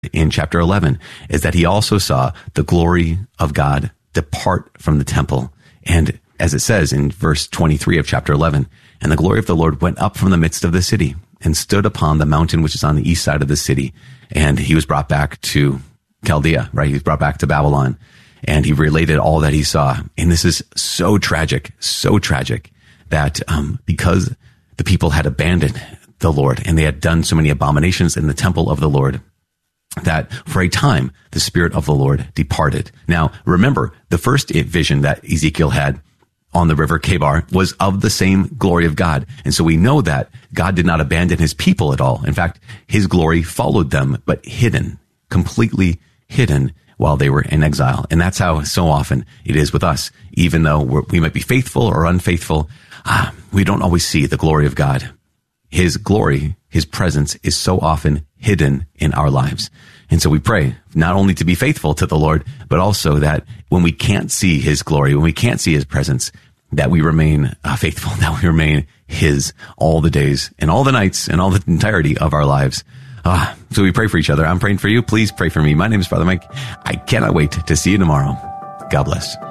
in chapter 11 is that he also saw the glory of God depart from the temple. And as it says in verse 23 of chapter 11, and the glory of the Lord went up from the midst of the city and stood upon the mountain which is on the east side of the city. And he was brought back to Chaldea, right? He was brought back to Babylon, and he related all that he saw. And this is so tragic that because the people had abandoned the Lord and they had done so many abominations in the temple of the Lord, that for a time the Spirit of the Lord departed. Now, remember, the first vision that Ezekiel had on the river Kebar was of the same glory of God. And so we know that God did not abandon his people at all. In fact, his glory followed them, but hidden, completely hidden while they were in exile. And that's how so often it is with us. Even though we might be faithful or unfaithful, we don't always see the glory of God. His glory, his presence is so often hidden in our lives. And so we pray not only to be faithful to the Lord, but also that when we can't see his glory, when we can't see his presence, that we remain faithful, that we remain his all the days and all the nights and all the entirety of our lives. So we pray for each other. I'm praying for you. Please pray for me. My name is Father Mike. I cannot wait to see you tomorrow. God bless.